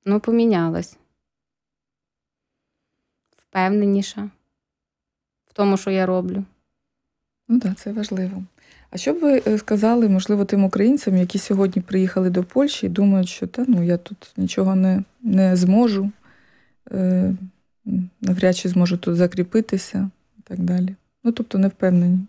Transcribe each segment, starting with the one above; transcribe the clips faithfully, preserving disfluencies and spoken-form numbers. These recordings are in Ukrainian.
Ну, помінялась. Впевненіша в тому, що я роблю. Ну так, це важливо. А що б ви сказали, можливо, тим українцям, які сьогодні приїхали до Польщі і думають, що та, ну, я тут нічого не, не зможу, е, навряд чи зможу тут закріпитися і так далі. Ну, тобто не впевнені.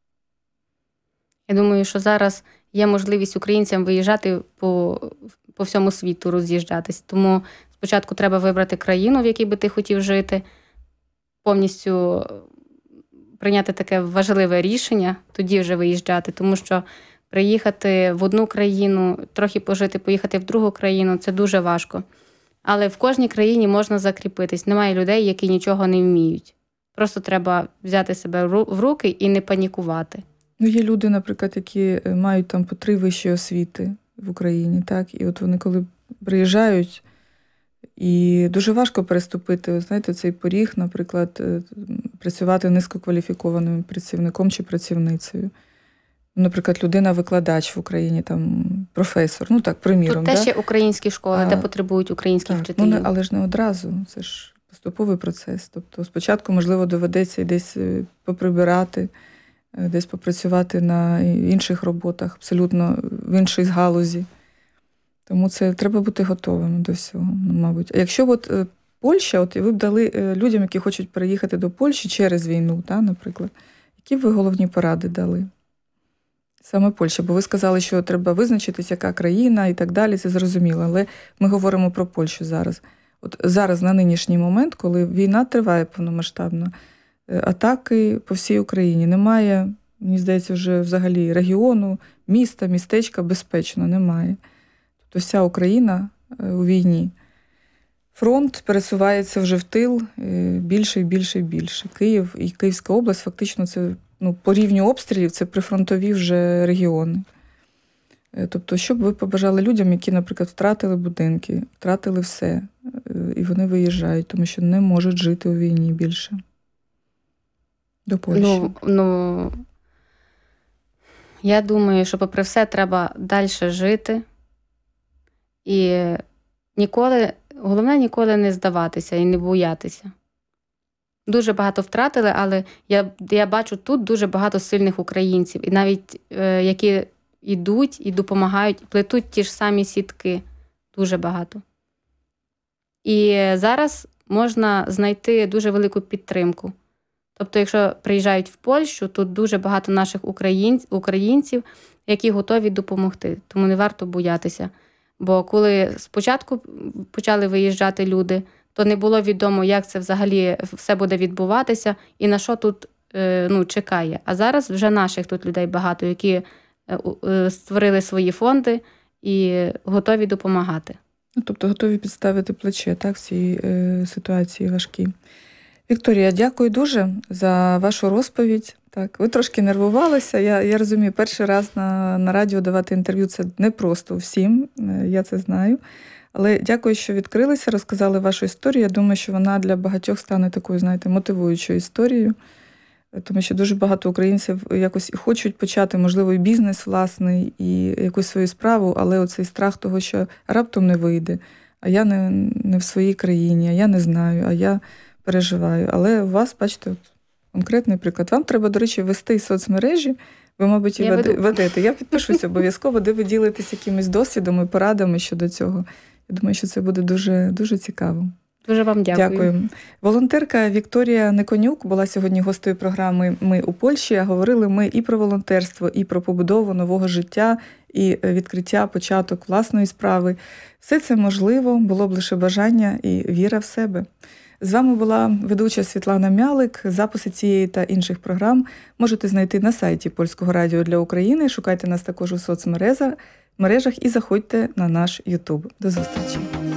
Я думаю, що зараз є можливість українцям виїжджати по, по всьому світу, роз'їжджатись. Тому спочатку треба вибрати країну, в якій би ти хотів жити, повністю прийняти таке важливе рішення, тоді вже виїжджати. Тому що приїхати в одну країну, трохи пожити, поїхати в другу країну – це дуже важко. Але в кожній країні можна закріпитись. Немає людей, які нічого не вміють. Просто треба взяти себе в руки і не панікувати. Ну, є люди, наприклад, які мають там по три вищі освіти в Україні, так? І от вони коли приїжджають, і дуже важко переступити, знаєте, цей поріг, наприклад, працювати низькокваліфікованим працівником чи працівницею. Наприклад, людина-викладач в Україні, там, професор, ну так, приміром. Тут теж да? є українські школи, а, де потребують українських так, вчителів. Ну, але ж не одразу, це ж поступовий процес. Тобто спочатку, можливо, доведеться десь поприбирати, десь попрацювати на інших роботах, абсолютно в іншій галузі. Тому це треба бути готовим до всього, мабуть. А якщо от Польща, от ви б дали людям, які хочуть переїхати до Польщі через війну, та, наприклад, які б ви головні поради дали? Саме Польща, бо ви сказали, що треба визначитись, яка країна і так далі, це зрозуміло. Але ми говоримо про Польщу зараз. От зараз, на нинішній момент, коли війна триває повномасштабно, атаки по всій Україні, немає, мені здається, вже взагалі регіону, міста, містечка безпечно, немає. Тобто вся Україна у війні. Фронт пересувається вже в тил більше і більше і більше. Київ і Київська область фактично це, ну, по рівню обстрілів це прифронтові вже регіони. Тобто, що б ви побажали людям, які, наприклад, втратили будинки, втратили все, і вони виїжджають, тому що не можуть жити у війні більше? До Польщі. Ну, ну, я думаю, що попри все треба далі жити. І ніколи, головне ніколи не здаватися і не боятися. Дуже багато втратили, але я, я бачу тут дуже багато сильних українців. І навіть е, які йдуть і допомагають, плетуть ті ж самі сітки. Дуже багато. І зараз можна знайти дуже велику підтримку. Тобто, якщо приїжджають в Польщу, тут дуже багато наших українців, українців, які готові допомогти. Тому не варто боятися. Бо коли спочатку почали виїжджати люди, то не було відомо, як це взагалі все буде відбуватися і на що тут ну, чекає. А зараз вже наших тут людей багато, які створили свої фонди і готові допомагати. Ну, тобто готові підставити плече, так, в цій е, ситуації важкій. Вікторія, дякую дуже за вашу розповідь. Так, ви трошки нервувалися. Я, я розумію, перший раз на, на радіо давати інтерв'ю – це не просто всім, я це знаю. Але дякую, що відкрилися, розказали вашу історію. Я думаю, що вона для багатьох стане такою, знаєте, мотивуючою історією. Тому що дуже багато українців якось і хочуть почати, можливо, і бізнес власний, і якусь свою справу, але оцей страх того, що раптом не вийде, а я не, не в своїй країні, а я не знаю, а я переживаю. Але у вас, бачите, от, конкретний приклад. Вам треба, до речі, вести соцмережі. Ви, мабуть, і ведете. Я підпишуся обов'язково, де ви ділитесь якимось досвідом і порадами щодо цього. Я думаю, що це буде дуже, дуже цікаво. Дуже вам дякую. Дякую. Волонтерка Вікторія Никонюк була сьогодні гостею програми «Ми у Польщі». Говорили ми і про волонтерство, і про побудову нового життя, і відкриття, початок власної справи. Все це можливо, було б лише бажання і віра в себе. З вами була ведуча Світлана Мялик. Записи цієї та інших програм можете знайти на сайті Польського радіо для України. Шукайте нас також у соцмережах і заходьте на наш Ютуб. До зустрічі!